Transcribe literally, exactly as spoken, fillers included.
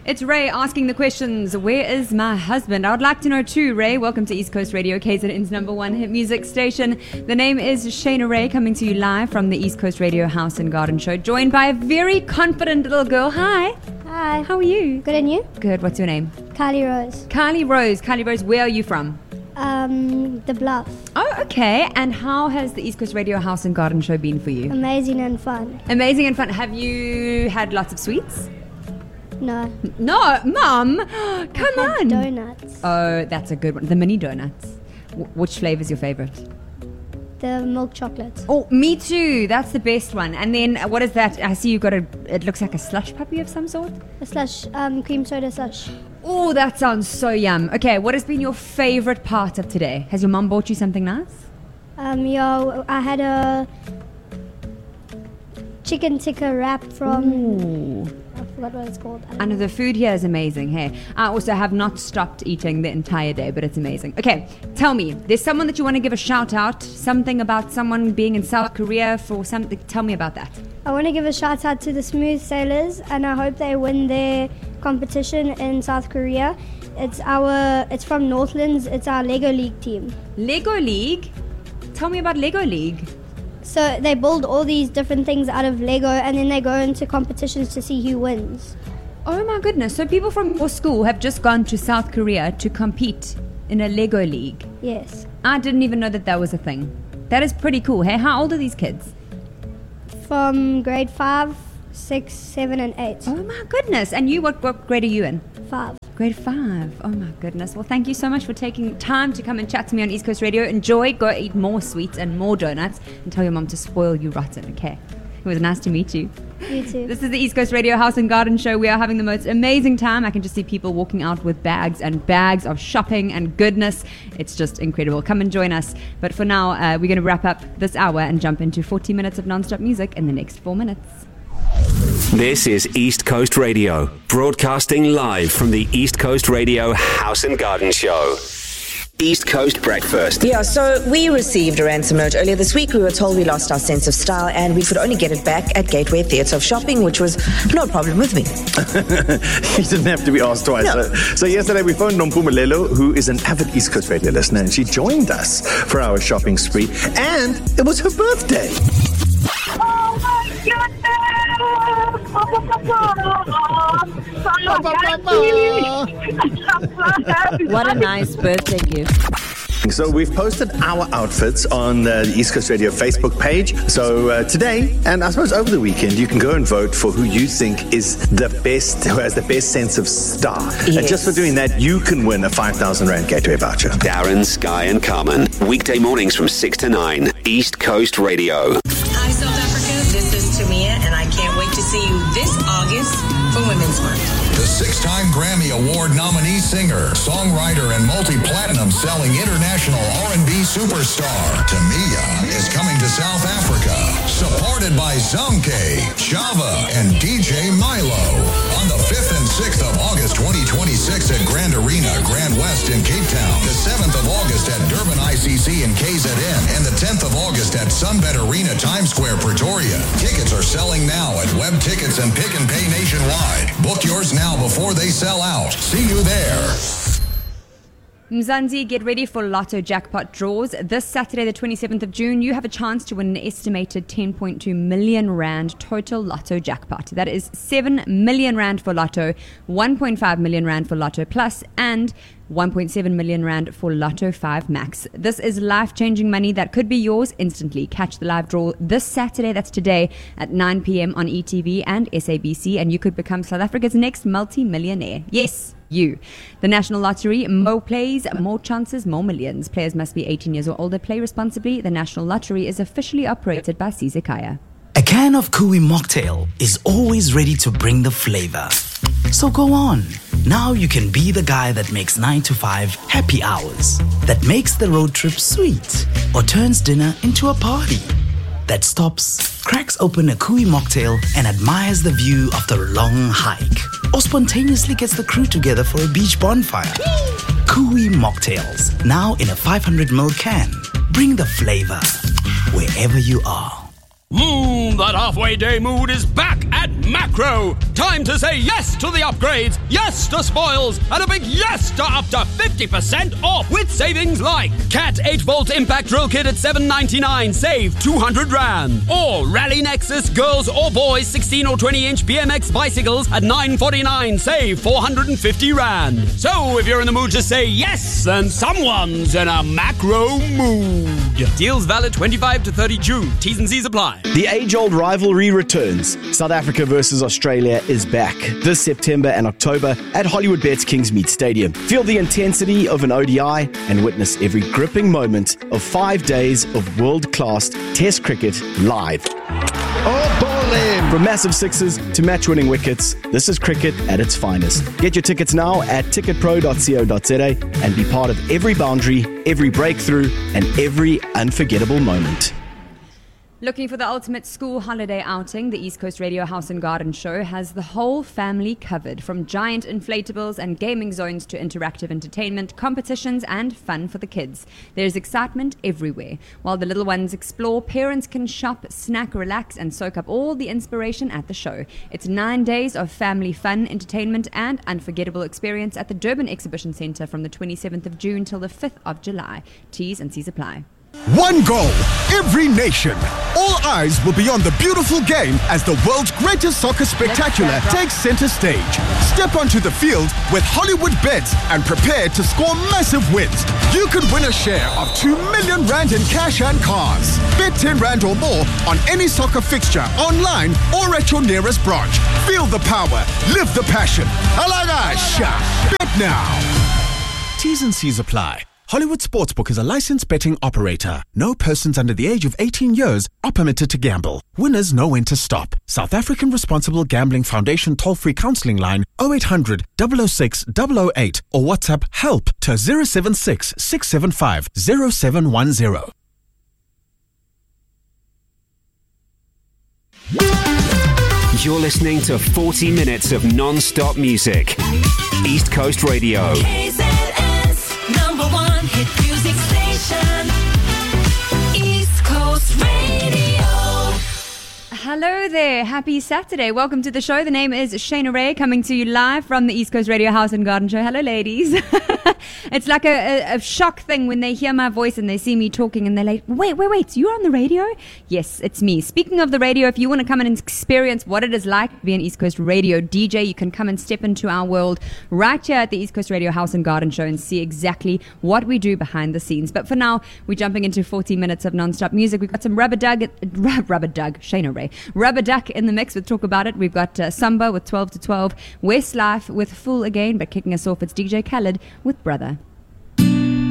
It's Ray asking the questions. Where is my husband? I would like to know too, Ray. Welcome to East Coast Radio, K Z N's number one hit music station. The name is Shayna Ray, coming to you live from the East Coast Radio House and Garden Show, joined by a very confident little girl. Hi. Hi. How are you? Good, and you? Good. What's your name? Kylie Rose. Kylie Rose. Kylie Rose, where are you from? Um, The Bluff. Oh, okay. And how has the East Coast Radio House and Garden Show been for you? Amazing and fun. Amazing and fun. Have you had lots of sweets? No. No, Mum. Come I had on. donuts. Oh, that's a good one. The mini donuts. W- which flavor is your favorite? The milk chocolate. Oh, me too. That's the best one. And then uh, what is that? I see you got a. It looks like a slush puppy of some sort. A slush, um, cream soda slush. Oh, that sounds so yum. Okay, what has been your favorite part of today? Has your mum bought you something nice? Um, yo, I had a chicken tikka wrap from. Ooh. I forgot what it's called. I know the food here is amazing. Hey, I also have not stopped eating the entire day, but it's amazing. Okay, tell me, there's someone that you want to give a shout out, something about someone being in South Korea for something. Tell me about that. I want to give a shout out to the Smooth Sailors, and I hope they win their competition in South Korea. It's our, it's from Northlands. It's our Lego League team. Lego League? Tell me about Lego League. So they build all these different things out of Lego, and then they go into competitions to see who wins. Oh my goodness. So people from your school have just gone to South Korea to compete in a Lego League. Yes. I didn't even know that that was a thing. That is pretty cool. Hey, how old are these kids? From grade five, six, seven, and eight. Oh my goodness. And you, what, what grade are you in? Five. Grade five. Oh my goodness. Well, thank you so much for taking time to come and chat to me on East Coast Radio. Enjoy. Go eat more sweets and more donuts and tell your mom to spoil you rotten, okay? It was nice to meet you. You too. This is the East Coast Radio House and Garden Show. We are having the most amazing time. I can just see people walking out with bags and bags of shopping and goodness. It's just incredible. Come and join us. But for now, uh, we're going to wrap up this hour and jump into forty minutes of non-stop music in the next four minutes. This is East Coast Radio, broadcasting live from the East Coast Radio House and Garden Show. East Coast Breakfast. Yeah, so we received a ransom note earlier this week. We were told we lost our sense of style and we could only get it back at Gateway Theatre of Shopping, which was no problem with me. You didn't have to be asked twice. No. So, so yesterday we phoned Nompumelelo, who is an avid East Coast Radio listener, and she joined us for our shopping spree, and it was her birthday. Oh my goodness! What a nice birthday gift. So we've posted our outfits on the East Coast Radio Facebook page. So uh, today, and I suppose over the weekend, you can go and vote for who you think is the best, who has the best sense of style. Yes. And just for doing that, you can win a five thousand rand Gateway voucher. Darren, Sky and Carmen. Weekday mornings from six to nine. East Coast Radio. Hi, South Africa. This is Tamia, and I can't wait to see you this August for Women's Month. The six-time Grammy Award nominee singer, songwriter, and multi-platinum selling international R and B superstar Tamia is coming to South Africa, supported by Zamke, Java, and D J Milo on the fifth and sixth of August twenty twenty-six at Grand Arena, Grand West in Cape Town, the seventh of August at Durban I C C in K Z N, and the tenth of August at Sunbet Arena, Times Square, Pretoria. Tickets are selling now at Web Tickets and Pick and Pay nationwide. Book yours now before they sell out. See you there. Mzansi, get ready for Lotto jackpot draws. This Saturday, the twenty-seventh of June, you have a chance to win an estimated ten point two million rand total Lotto jackpot. That is seven million rand for Lotto, one point five million rand for Lotto Plus, and one point seven million rand for Lotto five Max. This is life-changing money that could be yours instantly. Catch the live draw this Saturday, that's today, at nine p.m. on E T V and S A B C, and you could become South Africa's next multi-millionaire. Yes, you. The National Lottery, more plays, more chances, more millions. Players must be eighteen years or older. Play responsibly. The National Lottery is officially operated by Sizekaya. A can of Kui Mocktail is always ready to bring the flavor. So go on. Now you can be the guy that makes nine to five happy hours, that makes the road trip sweet, or turns dinner into a party, that stops, cracks open a Kui Mocktail and admires the view of the long hike, or spontaneously gets the crew together for a beach bonfire. Kui Mocktails, now in a five hundred milliliter can. Bring the flavor wherever you are. Mmm, that halfway day mood is back at Macro. Time to say yes to the upgrades, yes to spoils, and a big yes to up to fifty percent off with savings like Cat eight volt Impact Drill Kit at seven ninety-nine, save two hundred rand. Or Rally Nexus girls or boys sixteen or twenty inch B M X bicycles at nine forty-nine, save four hundred fifty rand. So if you're in the mood to say yes, then someone's in a Macro mood. Deals valid twenty-five to thirty June. T's and C's apply. The age-old rivalry returns. South Africa versus Australia is back this September and October at Hollywood Bet's Kingsmead Stadium. Feel the intensity of an O D I and witness every gripping moment of five days of world-class Test cricket live. Oh, ball in! From massive sixes to match-winning wickets, this is cricket at its finest. Get your tickets now at ticket pro dot co dot za and be part of every boundary, every breakthrough, and every unforgettable moment. Looking for the ultimate school holiday outing, the East Coast Radio House and Garden Show has the whole family covered, from giant inflatables and gaming zones to interactive entertainment, competitions and fun for the kids. There's excitement everywhere. While the little ones explore, parents can shop, snack, relax and soak up all the inspiration at the show. It's nine days of family fun, entertainment and unforgettable experience at the Durban Exhibition Centre from the twenty-seventh of June till the fifth of July. T's and C's apply. One goal, every nation. All eyes will be on the beautiful game as the world's greatest soccer spectacular takes center stage. Step onto the field with Hollywood Bets and prepare to score massive wins. You could win a share of two million rand in cash and cars. Bet ten rand or more on any soccer fixture, online or at your nearest branch. Feel the power, live the passion. Alagasha. Bet now. T's and C's apply. Hollywood Sportsbook is a licensed betting operator. No persons under the age of eighteen years are permitted to gamble. Winners know when to stop. South African Responsible Gambling Foundation toll-free counselling line oh eight hundred, double oh six, double oh eight or WhatsApp help to zero seven six, six seven five, zero seven one zero. You're listening to forty minutes of non-stop music. East Coast Radio. Number one hit music station, East Coast Radio. Hello there, happy Saturday. Welcome to the show. The name is Shayna Ray, coming to you live from the East Coast Radio House and Garden Show. Hello, ladies. It's like a, a, a shock thing when they hear my voice and they see me talking and they're like, wait, wait, wait, you're on the radio? Yes, it's me. Speaking of the radio, if you want to come and experience what it is like to be an East Coast Radio D J, you can come and step into our world right here at the East Coast Radio House and Garden Show and see exactly what we do behind the scenes. But for now, we're jumping into forty minutes of non-stop music. We've got some Rubber Duck, Rubber Duck, Shayna Ray, Rubber Duck in the mix with Talk About It. We've got uh, Samba with twelve to twelve, Westlife with Fool Again, but kicking us off, it's D J Khaled with Brother.